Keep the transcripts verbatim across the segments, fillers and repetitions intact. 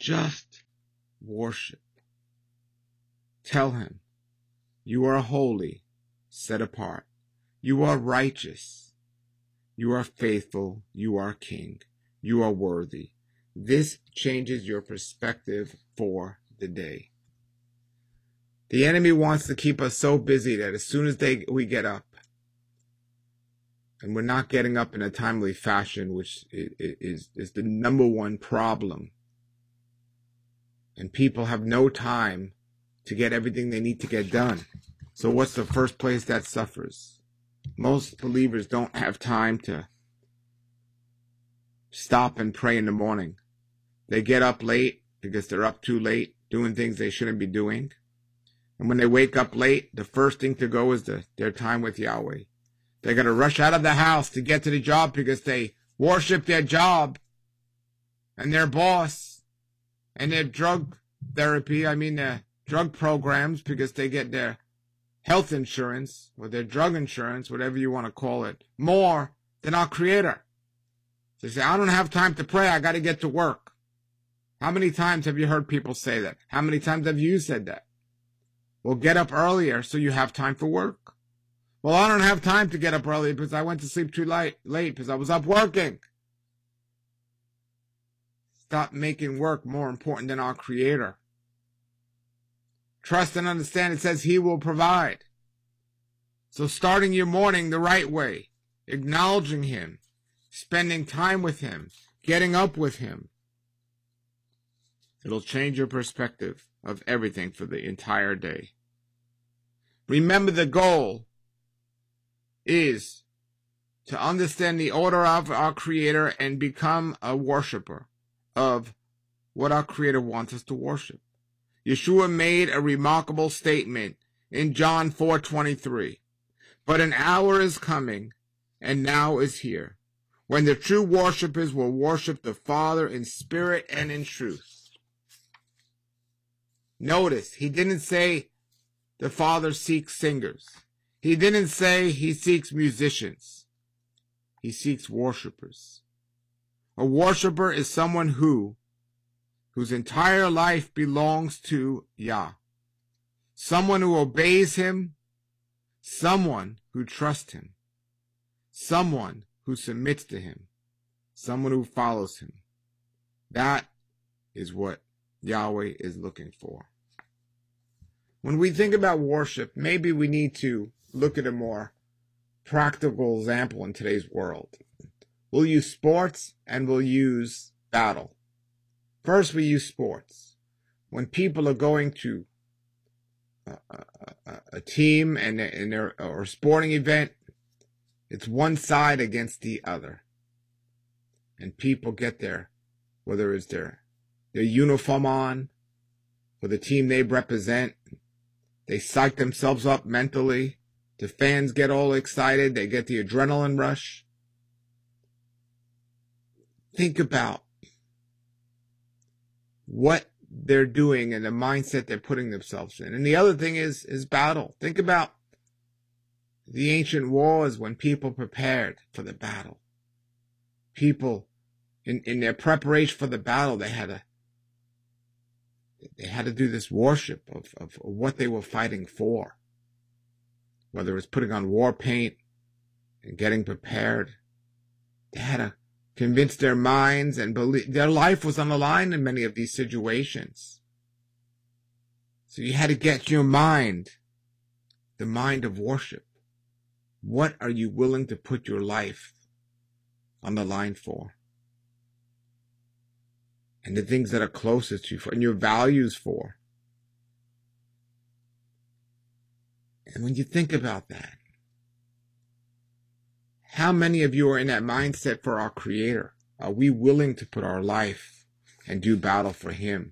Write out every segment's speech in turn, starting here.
Just worship. Tell him, you are holy, set apart. You are righteous. You are faithful. You are king. You are worthy. This changes your perspective for the day. The enemy wants to keep us so busy that as soon as they, we get up, and we're not getting up in a timely fashion, which is, is the number one problem. And people have no time to get everything they need to get done. So what's the first place that suffers? Most believers don't have time to stop and pray in the morning. They get up late because they're up too late, doing things they shouldn't be doing. And when they wake up late, the first thing to go is the, their time with Yahweh. They're going to rush out of the house to get to the job because they worship their job and their boss and their drug therapy, I mean their drug programs, because they get their health insurance or their drug insurance, whatever you want to call it, more than our Creator. They say, I don't have time to pray, I got to get to work. How many times have you heard people say that? How many times have you said that? Well, get up earlier so you have time for work. Well, I don't have time to get up early because I went to sleep too late, late because I was up working. Stop making work more important than our Creator. Trust and understand it says He will provide. So starting your morning the right way, acknowledging Him, spending time with Him, getting up with Him, it'll change your perspective of everything for the entire day. Remember, the goal is to understand the order of our Creator and become a worshiper of what our Creator wants us to worship. Yeshua made a remarkable statement in John four twenty-three. But an hour is coming, and now is here, when the true worshipers will worship the Father in spirit and in truth. Notice, he didn't say the Father seeks singers. He didn't say he seeks musicians. He seeks worshipers. A worshiper is someone who, whose entire life belongs to Yah. Someone who obeys Him. Someone who trusts Him. Someone who submits to Him. Someone who follows Him. That is what Yahweh is looking for. When we think about worship, maybe we need to look at a more practical example in today's world. We'll use sports and we'll use battle. First, we use sports. When people are going to a, a, a team and, and they're, or a sporting event, it's one side against the other. And people get their, whether it's their, their uniform on, for the team they represent, they psych themselves up mentally. The fans get all excited. They get the adrenaline rush. Think about what they're doing and the mindset they're putting themselves in. And the other thing is, is battle. Think about the ancient wars when people prepared for the battle. People, in, in their preparation for the battle, they had to, they had to do this worship of, of what they were fighting for. Whether it was putting on war paint and getting prepared. They had to convince their minds and believe their life was on the line in many of these situations. So you had to get your mind, the mind of worship. What are you willing to put your life on the line for? And the things that are closest to you for, and your values for. And when you think about that, how many of you are in that mindset for our Creator? Are we willing to put our life and do battle for Him?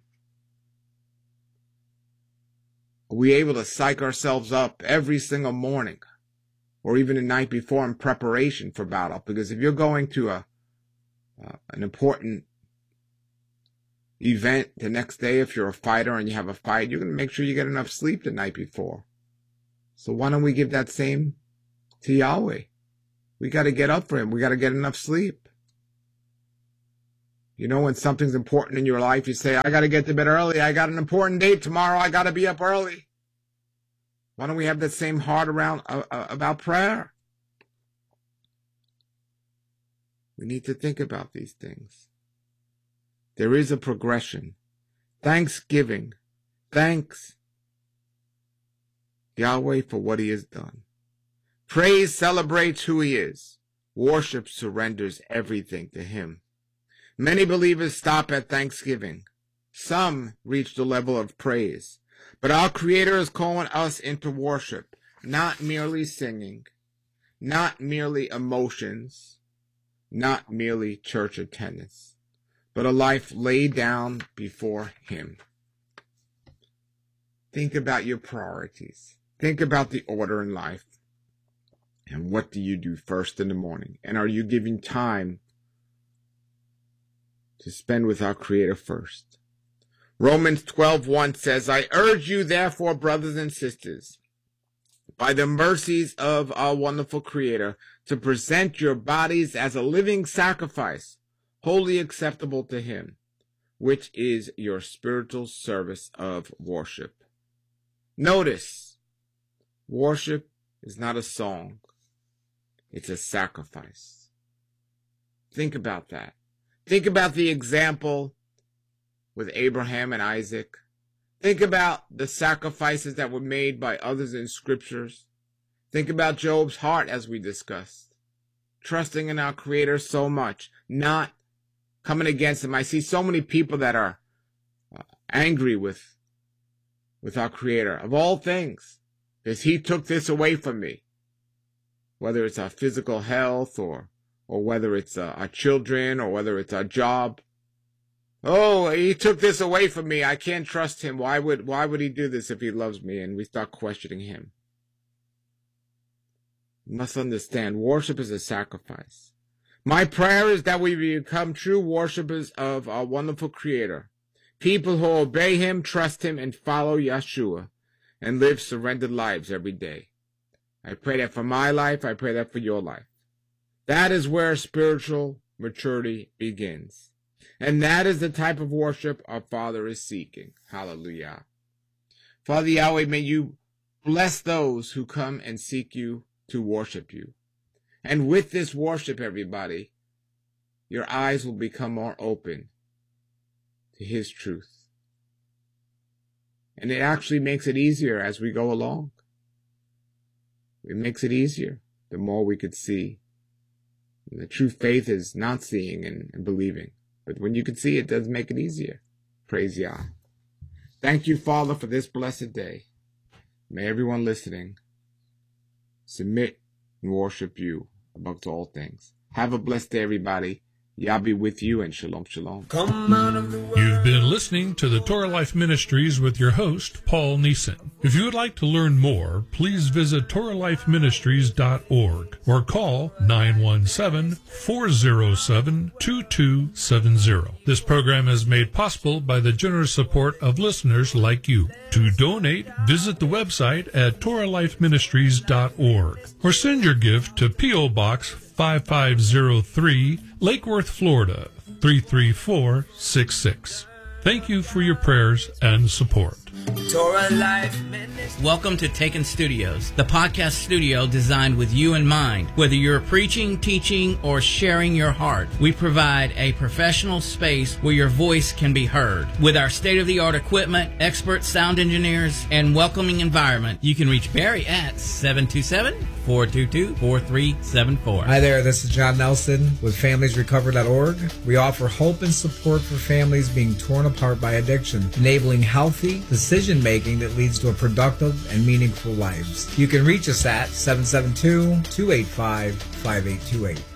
Are we able to psych ourselves up every single morning or even the night before in preparation for battle? Because if you're going to a uh, an important event the next day, if you're a fighter and you have a fight, you're going to make sure you get enough sleep the night before. So why don't we give that same to Yahweh? We got to get up for Him. We got to get enough sleep. You know, when something's important in your life, you say, I got to get to bed early. I got an important date tomorrow. I got to be up early. Why don't we have that same heart around uh, uh, about prayer? We need to think about these things. There is a progression. Thanksgiving. Thanks, Yahweh, for what he has done. Praise celebrates who he is. Worship surrenders everything to him. Many believers stop at thanksgiving. Some reach the level of praise. But our Creator is calling us into worship, not merely singing, not merely emotions, not merely church attendance, but a life laid down before him. Think about your priorities. Think about the order in life. And what do you do first in the morning? And are you giving time to spend with our Creator first? Romans twelve one says, I urge you, therefore, brothers and sisters, by the mercies of our wonderful Creator, to present your bodies as a living sacrifice, wholly acceptable to him, which is your spiritual service of worship. Notice, worship is not a song. It's a sacrifice. Think about that. Think about the example with Abraham and Isaac. Think about the sacrifices that were made by others in scriptures. Think about Job's heart, as we discussed. Trusting in our Creator so much, not coming against him. I see so many people that are uh, angry with, with our Creator, of all things, because he took this away from me. Whether it's our physical health, or, or whether it's uh, our children, or whether it's our job. Oh, he took this away from me. I can't trust him. Why would, why would he do this if he loves me? And we start questioning him. You must understand, worship is a sacrifice. My prayer is that we become true worshipers of our wonderful Creator. People who obey him, trust him, and follow Yeshua, and live surrendered lives every day. I pray that for my life. I pray that for your life. That is where spiritual maturity begins. And that is the type of worship our Father is seeking. Hallelujah. Father Yahweh, may you bless those who come and seek you to worship you. And with this worship, everybody, your eyes will become more open to his truth. And it actually makes it easier as we go along. It makes it easier the more we could see. And the true faith is not seeing and, and believing. But when you can see, it does make it easier. Praise Yah. Thank you, Father, for this blessed day. May everyone listening submit and worship you above all things. Have a blessed day, everybody. Yah be with you, and shalom, shalom. Come out of the world. You've been listening to the Torah Life Ministries with your host, Paul Neeson. If you would like to learn more, please visit Torah Life Ministries dot org or call nine one seven, four zero seven, two two seven zero. This program is made possible by the generous support of listeners like you. To donate, visit the website at Torah Life Ministries dot org or send your gift to P O Box five five zero three, Lake Worth, Florida, three three four six six. Thank you for your prayers and support. Torah Life Welcome to Taken Studios, the podcast studio designed with you in mind. Whether you're preaching, teaching, or sharing your heart, we provide a professional space where your voice can be heard. With our state-of-the-art equipment, expert sound engineers, and welcoming environment, you can reach Barry at seven two seven, four two two, four three seven four. Hi there, this is John Nelson with families recover dot org. We offer hope and support for families being torn apart by addiction, enabling healthy decision-making that leads to a productive and meaningful lives. You can reach us at seven seven two, two eight five, five eight two eight.